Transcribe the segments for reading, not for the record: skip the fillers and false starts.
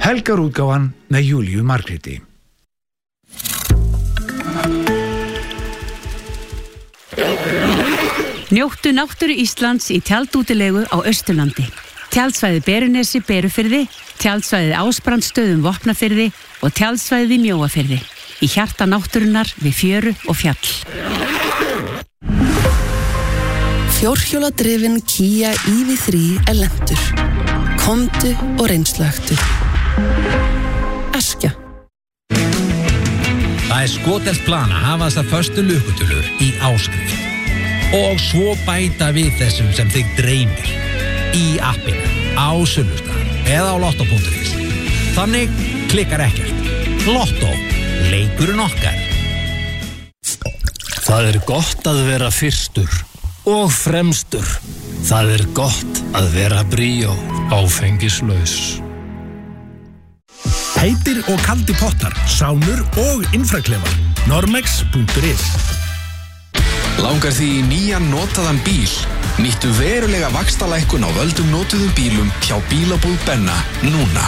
Helgarútgáfan með Júlíu Margréti. Njóttu náttúru Íslands í tjaldútilegu á Austurlandi. Tjaldsvæði Berunesi Berufirði, tjaldsvæði Ásbrandsstöðum Vopnafirði og tjaldsvæði Mjóafirði. Í hjarta náttúrunnar við fjöru og fjall. Fjórhjóladrifin Kia EV3 lentur. Komdu og reynsluaktu. Askja. Það skotelt plan að hafa þessar föstu lukutölur í áskrift. Og svo bæta við þessum sem þig dreymir í appinu, á Sunnustad eða á lotto.is. Þannig klikkar ekkert. Lotto, leikurinn okkar. Það gott að vera fyrstur og fremstur. Það gott að vera bríó, áfengislaus. Heitir og kaldi pottar, sánur og infraklefar. Normex.is. Langar því í nýjan notaðan bíl? Nýttu verulega vaxtalækkun á völdum notuðum bílum hjá Bílabúð Benna núna.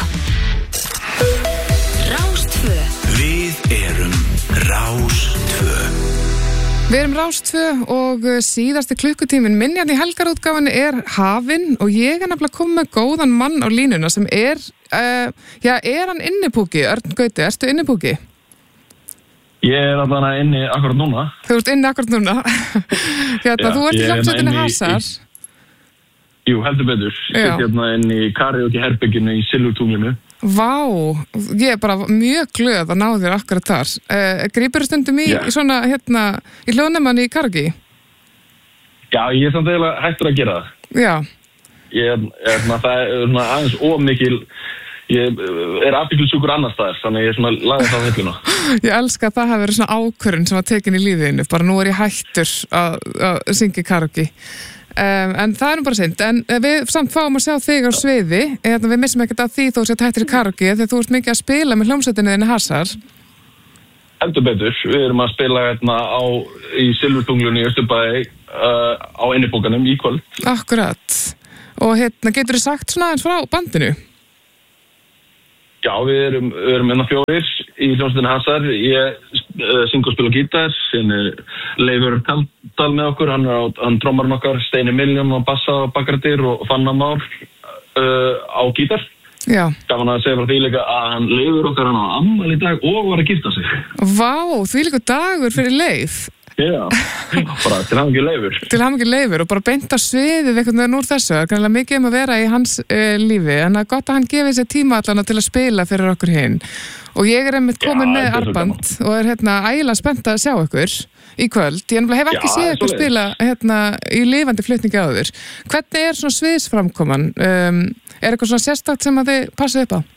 Rás 2. Við erum Rás 2. Við erum Rás 2 og síðasti klukkutíminn minn í helgarútgáfunni hafinn og ég nefnilega komið með góðan mann á línuna sem er hann innipúki? Örn Gauti, ertu innipúki? Ég alveg inni akkurat núna. Þú ert inni akkurat núna? Þú ert í hljómsveitinni Hasar? Jú, heldur betur. Ég hérna inn í karaoke herberginu í Silfurtunglinu. Vá, ég bara mjög glöð að ná þér akkurat þar. Grípurðu stundum í svona, í hljóðnemann í karaoke? Já, ég samt eiginlega hættur að gera það. Já. Það svona aðeins ómikil. Ég athyglisjúkur annars staðar, þannig ég lagði það á hilluna. Ég elska að það hafi verið svona ákvörðun sem var tekin í lífinu, bara nú ég hættur að syngja í karaoke. En það nú bara synd, en við samt fáum að sjá þig á sviði, við missum ekkert að því þú sett hættir í karaoke, þegar þú ert mikið að spila með hljómsveitinni þinni Hasar. Heldur betur, við erum að spila í Silfurtunglunni í Austurbæ á innipókanum í kvöld. Akkurat, og geturðu sagt svona eins frá bandinu? Já, við erum 4 í hljómsveitinni Hasar. Ég syng og spila gítar, síðan Leifur Kaldal með okkur, hann trommarinn okkar, Steini Miljón á bassa og bakgrætir og Fanna Már á gítar. Já. Gaman að segja frá því líka að hann Leifur okkar hann á afmæli í dag og var að gifta sig. Vá, því líka dagur fyrir Leif. Já, bara til hamingju Leifur. Til hamingju Leifur og bara beint á sviðið einhvern veginn úr þessu. Það kannilega mikið að vera í hans lífi, en það gott að hann gefi sér tíma allan til að spila fyrir okkur hinn. Og ég einmitt komin með armband og ægilega spennt að sjá ykkur í kvöld. Ég hef ekki séð ykkur spila í lifandi flutningi áður. Hvernig svona sviðsframkoman? Eitthvað svona sérstakt sem að þið passið upp á?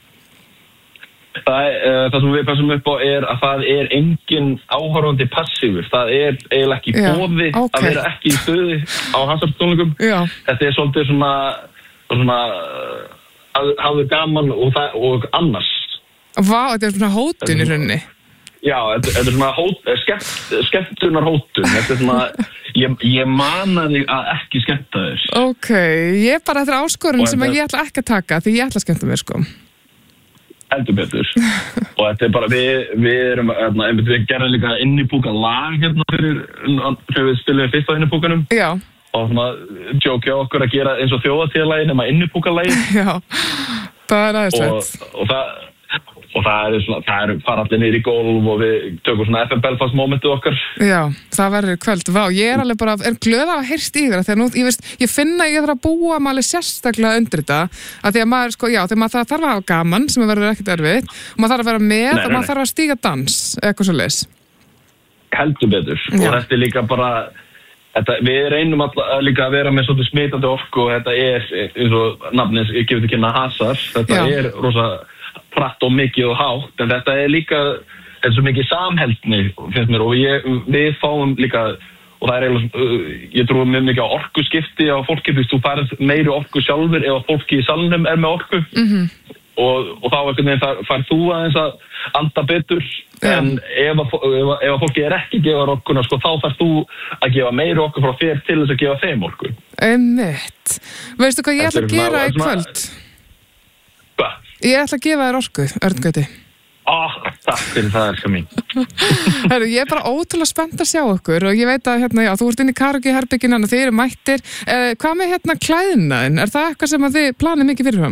Það sem við passum upp á að það engin áhorfandi passífur. Það eiginlega ekki boði að vera ekki í stöði á Hasarstónleikum. Þetta svolítið svona hafðu gaman og annars. Vá, þetta svona hótun í rauninni. Já, þetta svona skemmtunar hótun. Þetta svona, ég mana þig að ekki skemmta þér. Ok, ég bara þetta áskorun sem ég ætla ekki að taka því ég ætla að skemmta mér sko. Heldur betur. Og þetta bara, við erum, við gerðum líka innipúka lag fyrir við spilum fyrst á innipúkanum. Já. Og svona jókja okkur að gera eins og þjóðatíðalagi nema innipúkalagi. Já, það aðeinslegt. Og það fara allir niður í gólf og við tökum svona FM Belfast momentið okkar. Já, það verður kvöld. Vá, ég alveg bara, glöð að heyrst í þér þegar nú, ég finna að ég þarf að búa maður sérstaklega undir þetta að því að maður, þegar maður þarf að hafa gaman sem verður ekkert erfitt og maður þarf að vera með og maður þarf að stíga dans, eitthvað svo leis. Heldur betur. Og þetta líka bara, við reynum líka að vera með svolítið smitandi orku og þetta eins og nafnins, ég gefið ekki Hasar, þetta rosa pratt og mikið og hátt, en þetta líka svo mikið samheldni finnst mér og við fáum líka og það ég trúi mjög mikið á orkuskipti á fólki, þú færð meiri orku sjálfur ef fólki í salnum með orku og þá færð þú aðeins að anda betur en ef fólki ekki gefa orkuna þá færð þú að gefa meiri orku frá þér til þess að gefa þeim orku. Einmitt. Veistu hvað ég ætla að gera í kvöld? Hvað? Ég ætla að gefa þér orku, Örn-Gauti. Takk fyrir það, elskar mín. Herru, ég er bara ótrúlega spennt að sjá okkur og ég veit að já, þú ert inn í karaoke-herbygginu og þið eru mættir. Hvað með klæðinaðinn? Er það eitthvað sem að þið planið mikið fyrirfram?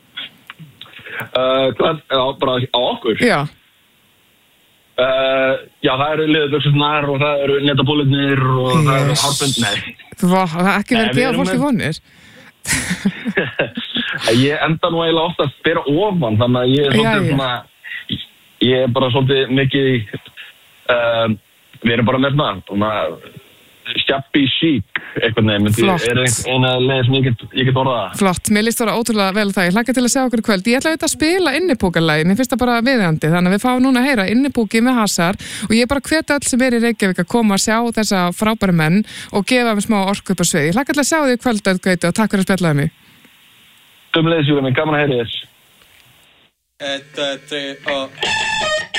Bara á okkur? Já. Já, það eru liðböksurnar og það eru netabólirnir og það eru harbund, Það er ekki verið að gefa fólki vonir. Ég enda nú eiginlega ofta að spila ofan, þannig að ég er svolítið svona, ég er bara svolítið mikið við erum bara með svona shabby chic eitthvað nefn, er eina leið sem ég get orðað það. Flott, mér líst það ótrúlega vel það, ég hlakka til að sjá okkur í kvöld. Ég ætla að spila innipúkarlagi, mér finnst það bara viðeigandi, þannig að við fáum núna að heyra innipúki með Hasar og ég bara hvet öll sem er í Reykjavík að koma að sjá þessa frábæru menn og gefa þeim smá orku upp á svið. Ég hlakka til að sjá þig í kvöld, Örn-Gauti, og takk fyrir að spjallaði mig. Sömuleiðis, Júli minn, gaman að heyra þess. 1, 2, 3 og